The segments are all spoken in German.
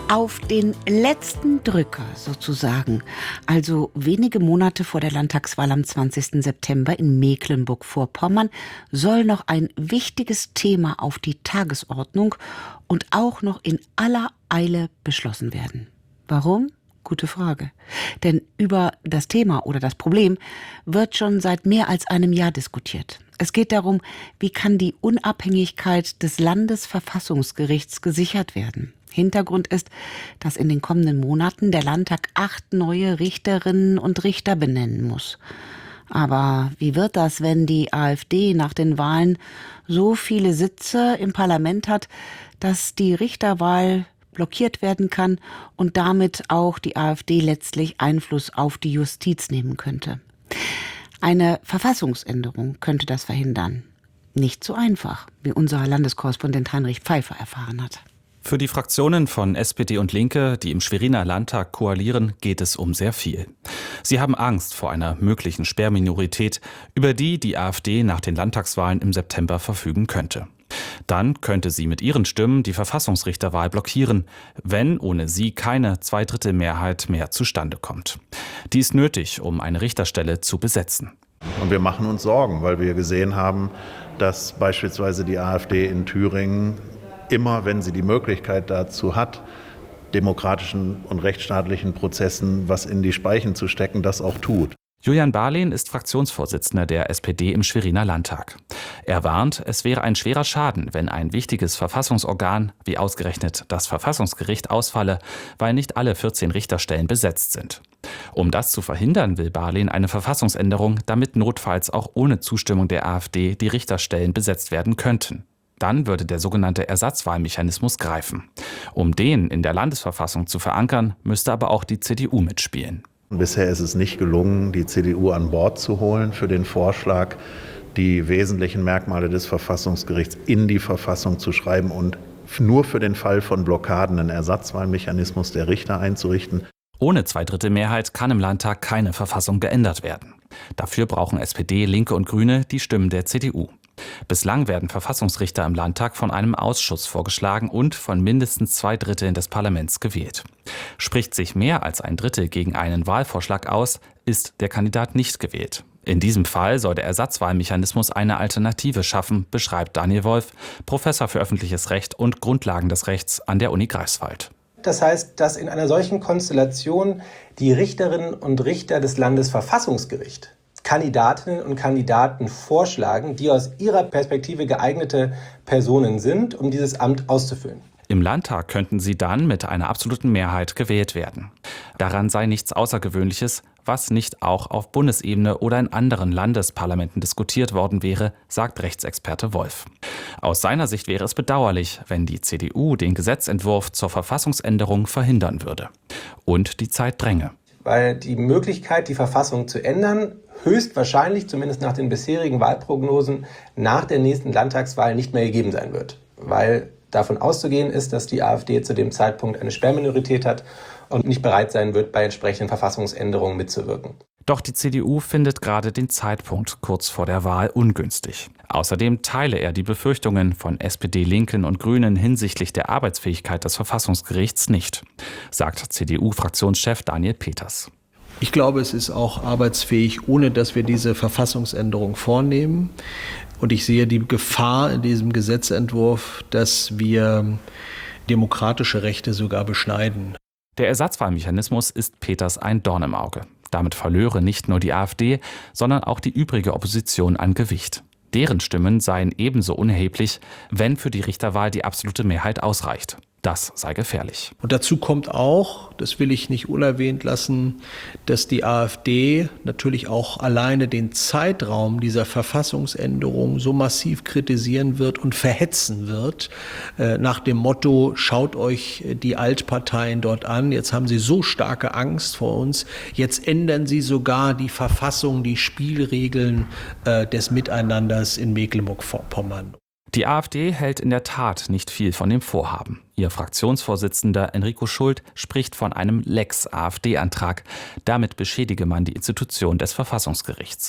Auf den letzten Drücker sozusagen, also wenige Monate vor der Landtagswahl am 20. September in Mecklenburg-Vorpommern, soll noch ein wichtiges Thema auf die Tagesordnung und auch noch in aller Eile beschlossen werden. Warum? Gute Frage. Denn über das Thema oder das Problem wird schon seit mehr als einem Jahr diskutiert. Es geht darum, wie kann die Unabhängigkeit des Landesverfassungsgerichts gesichert werden. Hintergrund ist, dass in den kommenden Monaten der Landtag 8 neue Richterinnen und Richter benennen muss. Aber wie wird das, wenn die AfD nach den Wahlen so viele Sitze im Parlament hat, dass die Richterwahl blockiert werden kann und damit auch die AfD letztlich Einfluss auf die Justiz nehmen könnte? Eine Verfassungsänderung könnte das verhindern. Nicht so einfach, wie unser Landeskorrespondent Heinrich Pfeiffer erfahren hat. Für die Fraktionen von SPD und Linke, die im Schweriner Landtag koalieren, geht es um sehr viel. Sie haben Angst vor einer möglichen Sperrminorität, über die die AfD nach den Landtagswahlen im September verfügen könnte. Dann könnte sie mit ihren Stimmen die Verfassungsrichterwahl blockieren, wenn ohne sie keine 2/3 mehr zustande kommt. Die ist nötig, um eine Richterstelle zu besetzen. Und wir machen uns Sorgen, weil wir gesehen haben, dass beispielsweise die AfD in Thüringen immer, wenn sie die Möglichkeit dazu hat, demokratischen und rechtsstaatlichen Prozessen was in die Speichen zu stecken, das auch tut. Julian Barlehn ist Fraktionsvorsitzender der SPD im Schweriner Landtag. Er warnt, es wäre ein schwerer Schaden, wenn ein wichtiges Verfassungsorgan, wie ausgerechnet das Verfassungsgericht, ausfalle, weil nicht alle 14 Richterstellen besetzt sind. Um das zu verhindern, will Barlehn eine Verfassungsänderung, damit notfalls auch ohne Zustimmung der AfD die Richterstellen besetzt werden könnten. Dann würde der sogenannte Ersatzwahlmechanismus greifen. Um den in der Landesverfassung zu verankern, müsste aber auch die CDU mitspielen. Bisher ist es nicht gelungen, die CDU an Bord zu holen für den Vorschlag, die wesentlichen Merkmale des Verfassungsgerichts in die Verfassung zu schreiben und nur für den Fall von Blockaden einen Ersatzwahlmechanismus der Richter einzurichten. Ohne 2/3 Mehrheit kann im Landtag keine Verfassung geändert werden. Dafür brauchen SPD, Linke und Grüne die Stimmen der CDU. Bislang werden Verfassungsrichter im Landtag von einem Ausschuss vorgeschlagen und von mindestens 2/3 des Parlaments gewählt. Spricht sich mehr als 1/3 gegen einen Wahlvorschlag aus, ist der Kandidat nicht gewählt. In diesem Fall soll der Ersatzwahlmechanismus eine Alternative schaffen, beschreibt Daniel Wolf, Professor für öffentliches Recht und Grundlagen des Rechts an der Uni Greifswald. Das heißt, dass in einer solchen Konstellation die Richterinnen und Richter des Landesverfassungsgerichts Kandidatinnen und Kandidaten vorschlagen, die aus ihrer Perspektive geeignete Personen sind, um dieses Amt auszufüllen. Im Landtag könnten sie dann mit einer absoluten Mehrheit gewählt werden. Daran sei nichts Außergewöhnliches, was nicht auch auf Bundesebene oder in anderen Landesparlamenten diskutiert worden wäre, sagt Rechtsexperte Wolf. Aus seiner Sicht wäre es bedauerlich, wenn die CDU den Gesetzentwurf zur Verfassungsänderung verhindern würde. Und die Zeit dränge. Weil die Möglichkeit, die Verfassung zu ändern, höchstwahrscheinlich, zumindest nach den bisherigen Wahlprognosen, nach der nächsten Landtagswahl nicht mehr gegeben sein wird. Weil davon auszugehen ist, dass die AfD zu dem Zeitpunkt eine Sperrminorität hat und nicht bereit sein wird, bei entsprechenden Verfassungsänderungen mitzuwirken. Doch die CDU findet gerade den Zeitpunkt kurz vor der Wahl ungünstig. Außerdem teile er die Befürchtungen von SPD, Linken und Grünen hinsichtlich der Arbeitsfähigkeit des Verfassungsgerichts nicht, sagt CDU-Fraktionschef Daniel Peters. Ich glaube, es ist auch arbeitsfähig, ohne dass wir diese Verfassungsänderung vornehmen. Und ich sehe die Gefahr in diesem Gesetzentwurf, dass wir demokratische Rechte sogar beschneiden. Der Ersatzwahlmechanismus ist Peters ein Dorn im Auge. Damit verlöre nicht nur die AfD, sondern auch die übrige Opposition an Gewicht. Deren Stimmen seien ebenso unerheblich, wenn für die Richterwahl die absolute Mehrheit ausreicht. Das sei gefährlich. Und dazu kommt auch, das will ich nicht unerwähnt lassen, dass die AfD natürlich auch alleine den Zeitraum dieser Verfassungsänderung so massiv kritisieren wird und verhetzen wird, nach dem Motto, schaut euch die Altparteien dort an, jetzt haben sie so starke Angst vor uns, jetzt ändern sie sogar die Verfassung, die Spielregeln des Miteinanders in Mecklenburg-Vorpommern. Die AfD hält in der Tat nicht viel von dem Vorhaben. Ihr Fraktionsvorsitzender Enrico Schult spricht von einem Lex-AfD-Antrag. Damit beschädige man die Institution des Verfassungsgerichts.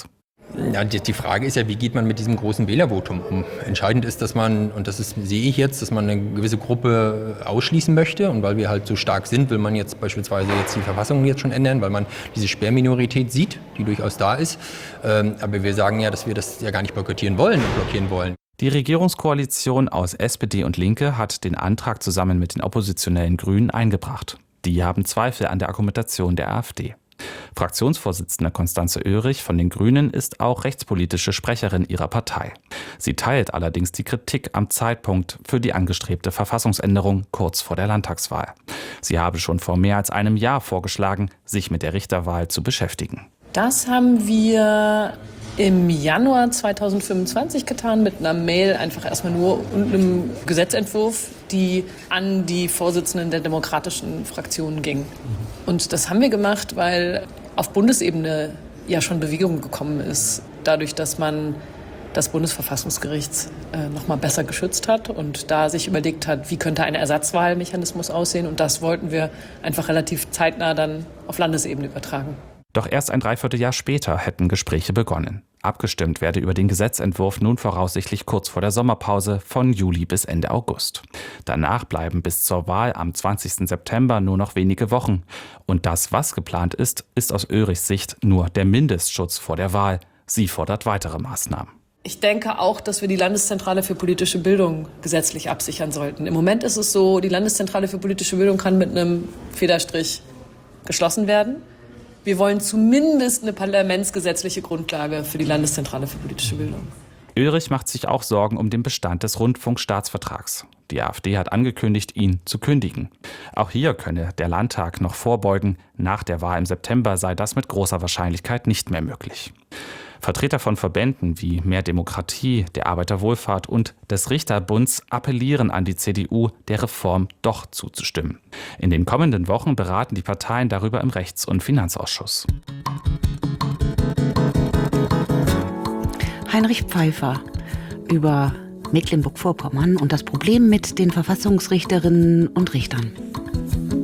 Ja, die Frage ist ja, wie geht man mit diesem großen Wählervotum um? Entscheidend ist, dass man, und sehe ich jetzt, dass man eine gewisse Gruppe ausschließen möchte. Und weil wir halt so stark sind, will man jetzt beispielsweise die Verfassung jetzt schon ändern, weil man diese Sperrminorität sieht, die durchaus da ist. Aber wir sagen ja, dass wir das ja gar nicht boykottieren wollen und blockieren wollen. Die Regierungskoalition aus SPD und Linke hat den Antrag zusammen mit den oppositionellen Grünen eingebracht. Die haben Zweifel an der Argumentation der AfD. Fraktionsvorsitzende Constanze Oehrig von den Grünen ist auch rechtspolitische Sprecherin ihrer Partei. Sie teilt allerdings die Kritik am Zeitpunkt für die angestrebte Verfassungsänderung kurz vor der Landtagswahl. Sie habe schon vor mehr als einem Jahr vorgeschlagen, sich mit der Richterwahl zu beschäftigen. Das haben wir im Januar 2025 getan mit einer Mail, einfach erstmal nur und einem Gesetzentwurf, die an die Vorsitzenden der demokratischen Fraktionen ging. Und das haben wir gemacht, weil auf Bundesebene ja schon Bewegung gekommen ist, dadurch, dass man das Bundesverfassungsgericht noch mal besser geschützt hat und da sich überlegt hat, wie könnte ein Ersatzwahlmechanismus aussehen. Und das wollten wir einfach relativ zeitnah dann auf Landesebene übertragen. Doch erst ein Dreivierteljahr später hätten Gespräche begonnen. Abgestimmt werde über den Gesetzentwurf nun voraussichtlich kurz vor der Sommerpause von Juli bis Ende August. Danach bleiben bis zur Wahl am 20. September nur noch wenige Wochen. Und das, was geplant ist, ist aus Oehrichs Sicht nur der Mindestschutz vor der Wahl. Sie fordert weitere Maßnahmen. Ich denke auch, dass wir die Landeszentrale für politische Bildung gesetzlich absichern sollten. Im Moment ist es so, die Landeszentrale für politische Bildung kann mit einem Federstrich geschlossen werden. Wir wollen zumindest eine parlamentsgesetzliche Grundlage für die Landeszentrale für politische Bildung. Oehrig macht sich auch Sorgen um den Bestand des Rundfunkstaatsvertrags. Die AfD hat angekündigt, ihn zu kündigen. Auch hier könne der Landtag noch vorbeugen. Nach der Wahl im September sei das mit großer Wahrscheinlichkeit nicht mehr möglich. Vertreter von Verbänden wie Mehr Demokratie, der Arbeiterwohlfahrt und des Richterbunds appellieren an die CDU, der Reform doch zuzustimmen. In den kommenden Wochen beraten die Parteien darüber im Rechts- und Finanzausschuss. Heinrich Pfeiffer über Mecklenburg-Vorpommern und das Problem mit den Verfassungsrichterinnen und Richtern.